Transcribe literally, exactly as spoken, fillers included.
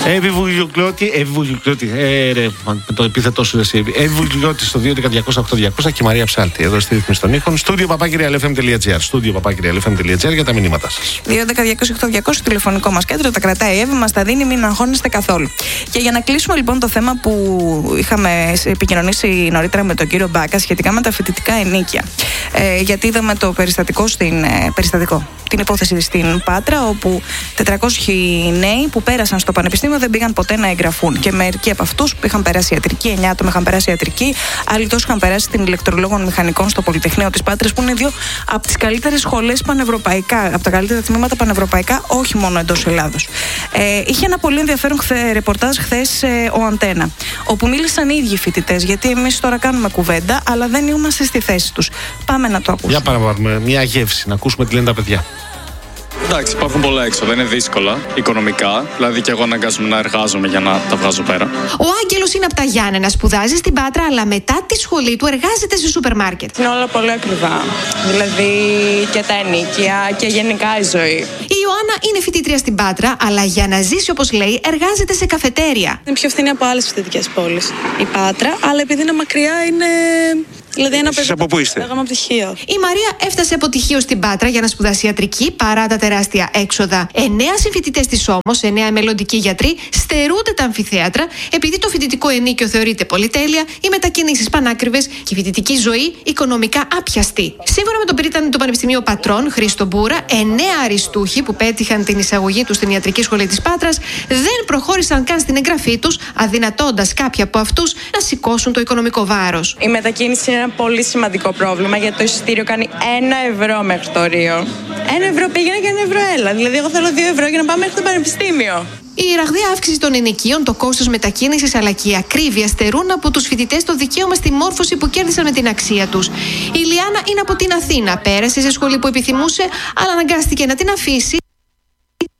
Εύη Βουλιουκλώτη, Εύη Βουλιουκλώτη, ε, ρε, με το επίθετό σου εσύ. Εύη Βουλιουκλώτη στο δύο έντεκα διακόσια οκτώ διακόσια και Μαρία Ψάλτη εδώ στη ρύθμιση των ήχων. Στούντιο παπάκι ρεάλ εφ εμ τελεία τζι άρ. Στούντιο παπάκι ρεάλ εφ εμ τελεία τζι άρ για τα μηνύματά σας. δύο έντεκα διακόσια οκτώ διακόσια τηλεφωνικό μας κέντρο, τα κρατάει η Εύη, μας τα δίνει, μην αγχώνεστε καθόλου. Και για να κλείσουμε λοιπόν το θέμα που είχαμε επικοινωνήσει νωρίτερα με τον κύριο Μπάκα σχετικά με τα φοιτητικά ενίκια. Ε, γιατί είδαμε το περιστατικό στην. Ε, περιστατικό. Την υπόθεση στην Πάτρα, όπου τετρακόσιοι νέοι που πέρασαν στο πανεπιστήμιο δεν πήγαν ποτέ να εγγραφούν. Και μερικοί από αυτούς που είχαν περάσει ιατρική, εννιά άτομα είχαν περάσει ιατρική, άλλοι τόσο είχαν περάσει την ηλεκτρολόγων μηχανικών στο Πολυτεχνείο της Πάτρας, που είναι δύο από τις καλύτερες σχολές πανευρωπαϊκά, από τα καλύτερα τμήματα πανευρωπαϊκά, όχι μόνο εντός Ελλάδος. Ε, είχε ένα πολύ ενδιαφέρον χθε, ρεπορτάζ χθες ε, ο Αντένα, όπου μίλησαν οι ίδιοι φοιτητές, γιατί εμείς τώρα κάνουμε κουβέντα, αλλά δεν είμαστε στη θέση τους. Πάμε να το ακούσουμε. Για παραπάρουμε μια γεύση, να ακούσουμε τι λένε τα παιδιά. Εντάξει, υπάρχουν πολλά έξοδα, είναι δύσκολα οικονομικά. Δηλαδή και εγώ αναγκάζομαι να εργάζομαι για να τα βγάζω πέρα. Ο Άγγελος είναι από τα Γιάννενα, σπουδάζει στην Πάτρα, αλλά μετά τη σχολή του εργάζεται σε σούπερ μάρκετ. Είναι όλα πολύ ακριβά. Δηλαδή και τα ενίκια και γενικά η ζωή. Η Ιωάννα είναι φοιτήτρια στην Πάτρα, αλλά για να ζήσει όπως λέει, εργάζεται σε καφετέρια. Είναι πιο φθηνή από άλλες φοιτητικές πόλεις η Πάτρα, αλλά επειδή είναι μακριά είναι. Δηλαδή ένα παιδί. Από πού είστε? Λέγαμε από πτυχίο. Η Μαρία έφτασε από πτυχίο στην Πάτρα για να σπουδάσει ιατρική παρά τα τεράστια έξοδα. Εννέα συμφοιτητές της όμως, εννέα μελλοντικοί γιατροί, στερούνται τα αμφιθέατρα επειδή το φοιτητικό ενίκιο θεωρείται πολυτέλεια, οι μετακινήσεις πανάκριβες και η φοιτητική ζωή οικονομικά άπιαστη. Σύμφωνα με τον πρίτανη του Πανεπιστημίου Πατρών, Χρήστο Μπούρα, εννέα αριστούχοι που πέτυχαν την εισαγωγή τους στην ιατρική σχολή της Πάτρας δεν προχώρησαν καν στην εγγραφή τους, αδυνατώντας κάποιοι από αυτούς να σηκώσουν το οικονομικό βάρος. Η μετακίνηση είναι ένα πολύ σημαντικό πρόβλημα, γιατί το εισιτήριο κάνει ένα ευρώ μέχρι το Ρίο. Ένα ευρώ πήγαινε και ένα ευρώ έλα. Δηλαδή, εγώ θέλω δύο ευρώ για να πάω μέχρι το πανεπιστήμιο. Η ραγδαία αύξηση των ενοικίων, το κόστος μετακίνησης αλλά και η ακρίβεια στερούν από τους φοιτητές το δικαίωμα στη μόρφωση που κέρδισαν με την αξία τους. Η Λιάννα είναι από την Αθήνα. Πέρασε σε σχολή που επιθυμούσε, αλλά αναγκάστηκε να την αφήσει.